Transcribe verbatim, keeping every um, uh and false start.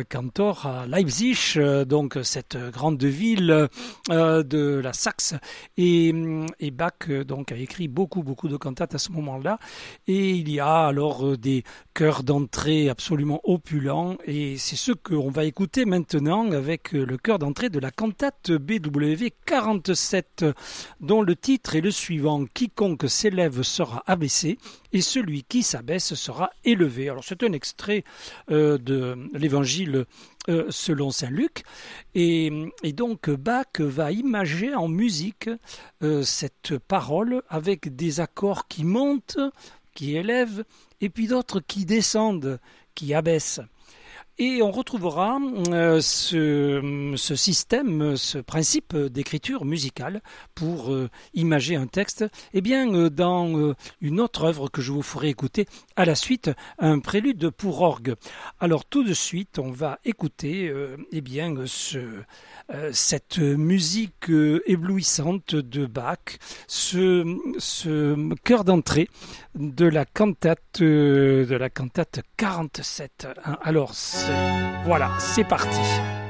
cantor à Leipzig, euh, donc cette grande ville euh, de la Saxe. Et, et Bach euh, donc a écrit beaucoup beaucoup de cantates à ce moment-là. Et il y a alors euh, des chœurs d'entrée absolument opulents. Et c'est ce qu'on va écouter maintenant avec euh, le chœur d'entrée de la cantate B W quarante-sept, dont le titre est le suivant: quiconque s'élève sera abaissé et celui qui s'abaisse sera élevé. Alors c'est un extrait euh, de l'évangile euh, selon saint Luc, et, et donc Bach va imager en musique euh, cette parole avec des accords qui montent, qui élèvent, et puis d'autres qui descendent, qui abaissent. Et on retrouvera euh, ce, ce système, ce principe d'écriture musicale pour euh, imager un texte, eh bien, euh, dans euh, une autre œuvre que je vous ferai écouter à la suite, un prélude pour orgue. Alors tout de suite, on va écouter euh, eh bien, ce, euh, cette musique euh, éblouissante de Bach, ce, ce chœur d'entrée de la cantate, euh, de la cantate quarante-sept. Alors, c'est, voilà, c'est parti.